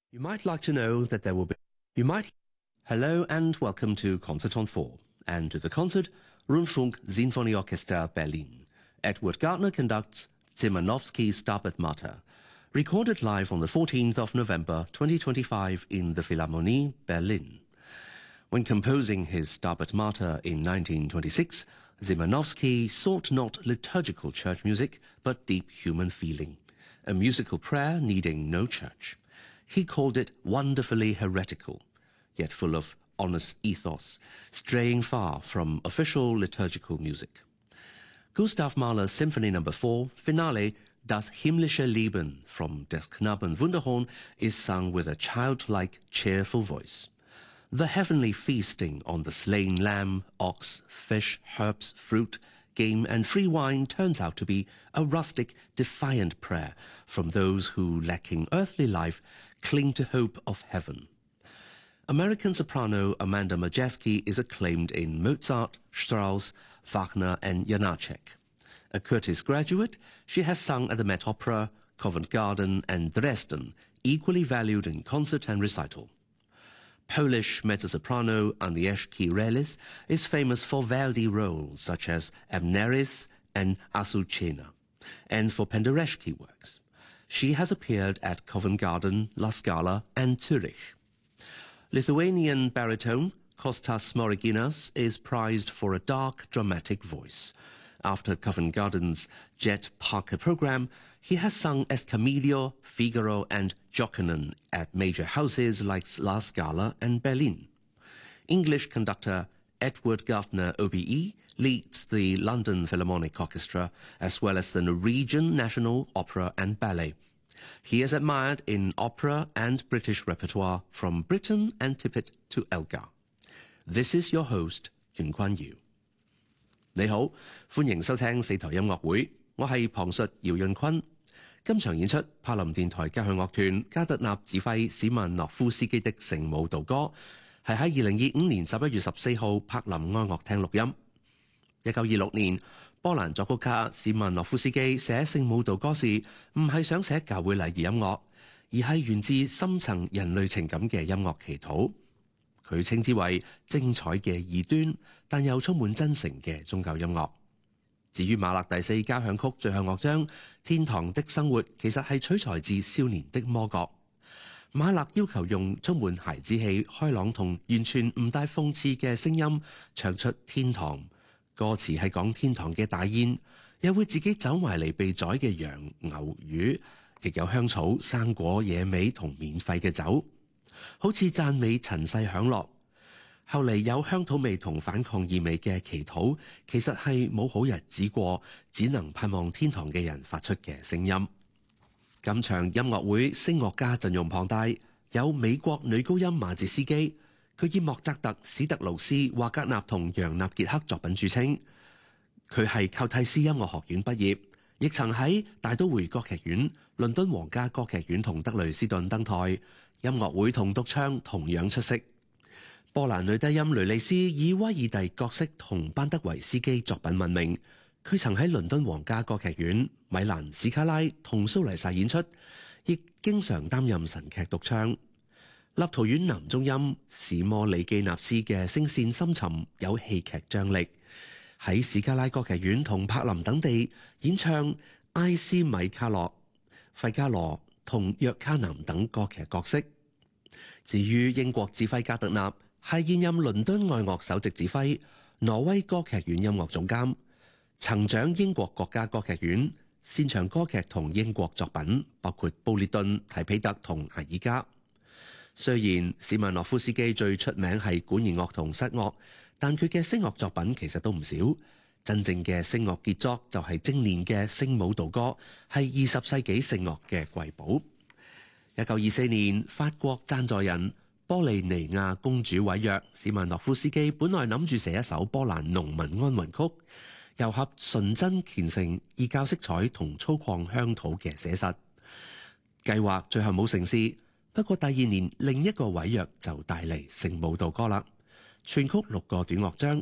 You might like to know that there will be... Hello and welcome to Concert on 4 and to the concert Rundfunk Sinfonieorchester Berlin. Edward Gardner conducts Szymanowski's Stabat Mater, recorded live on the 14th of November 2025 in the Philharmonie, Berlin. When composing his Stabat Mater in 1926, Szymanowski sought not liturgical church music, but deep human feeling, a musical prayer needing no church. He called it wonderfully heretical, yet full of honest ethos, straying far from official liturgical music. Gustav Mahler's Symphony No. 4, Finale, Das himmlische Leben from Des Knaben Wunderhorn, is sung with a childlike, cheerful voice. The heavenly feasting on the slain lamb, ox, fish, herbs, fruit, game and free wine turns out to be a rustic, defiant prayer from those who, lacking earthly life, cling to hope of heaven. American soprano Amanda Majeski is acclaimed in Mozart, Strauss, Wagner and Janacek. A Curtis graduate, she has sung at the Met Opera, Covent Garden and Dresden, equally valued in concert and recital. Polish mezzo-soprano Agnieszka Relis is famous for Verdi roles such as Amneris and Azucena, and for Penderecki works. She has appeared at Covent Garden, La Scala and Zurich. Lithuanian baritone Kostas Smoriginas is prized for a dark, dramatic voice. After Covent Garden's Jet Parker program, he has sung Escamillo, Figaro and Jokinen at major houses like La Scala and Berlin. English conductor Edward Gardner OBE leads the London Philharmonic Orchestra as well as the Norwegian National Opera and Ballet. He is admired in opera and British repertoire from Britain and Tippett to Elgar. This is your host, Yun Kuan Yu. 你好，歡迎收聽四台音樂會，我係旁述姚潤坤。今場演出，柏林電台交響樂團加德納指揮史曼諾夫斯基的聖母道歌，係喺2025年11月14號柏林愛樂廳錄音。1926年，波蘭作曲家史曼諾夫斯基寫聖母道歌時，唔係想寫教會禮儀音樂，而係源自深層人類情感嘅音樂祈禱。佢稱之為精彩嘅異端，但又充滿真誠嘅宗教音樂。至於馬勒第4交響曲最後樂章《天堂的生活》，其實係取材自少年的魔國。馬勒要求用充滿孩子氣、開朗同完全唔帶諷刺嘅聲音唱出天堂。歌詞係講天堂嘅大宴，又會自己走埋嚟被宰嘅羊、牛、魚，亦有香草、生果、野味同免費嘅酒。好似讚美塵世享樂，後嚟有鄉土味同反抗意味嘅祈禱，其實係冇好日子過，只能盼望天堂嘅人發出嘅聲音。今場音樂會聲樂家陣容龐大，有美國女高音馬捷斯基，佢以莫扎特、史特勞斯、華格納同楊納傑克作品著稱。佢係寇蒂斯音樂學院畢業，亦曾喺大都會歌劇院、倫敦皇家歌劇院同德累斯頓登台。音樂會同獨唱同樣出色。波蘭女低音雷利斯以威爾第角色同班德維斯基作品聞名，佢曾喺倫敦皇家歌劇院、米蘭史卡拉同蘇黎世演出，亦經常擔任神劇獨唱。立陶宛男中音史摩里基納斯嘅聲線深沉，有戲劇張力，喺史卡拉歌劇院同柏林等地演唱埃斯米卡洛、費加羅同約卡南等歌劇角色。至於英國指揮加特納，係現任倫敦愛樂首席指揮、挪威歌劇院音樂總監，曾掌英國國家歌劇院，擅長歌劇同英國作品，包括布列頓、提彼特同艾爾加。雖然史曼諾夫斯基最出名係管弦樂同室樂，但佢嘅聲樂作品其實都唔少。真正嘅聲樂傑作就係精煉嘅聖母道歌，係20世紀聖樂嘅瑰寶。1924年，法國贊助人波利尼亞公主毀約，史曼諾夫斯基本來諗住寫一首波蘭農民安魂曲，糅合純真虔誠、異教色彩同粗獷鄉土嘅寫實。計劃最後冇成事，不過第2年另一個毀約就帶嚟聖母道歌啦。全曲6個短樂章。